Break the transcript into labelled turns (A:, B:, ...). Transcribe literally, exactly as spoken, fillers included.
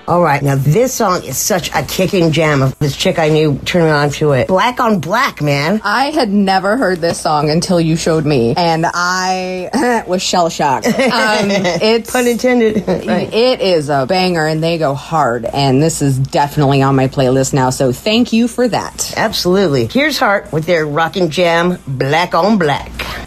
A: All right, now this song is such a kicking jam of this chick I knew turning on to it. Black on Black, man.
B: I had never heard this song until you showed me, and I was shell-shocked. Um, it's,
A: Pun intended. Right.
B: It is a banger, and they go hard, and this is definitely on my playlist now, so thank you for that.
A: Absolutely. Here's Heart with their rockin' jam, Black on Black.